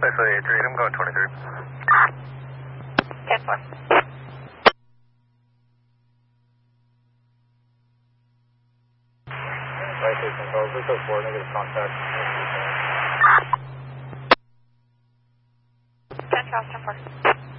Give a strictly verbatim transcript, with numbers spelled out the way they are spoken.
Actually, Adrian, I'm going twenty-three. ten four. Right station calls, this is four, negative contact. ten Charles, ten four.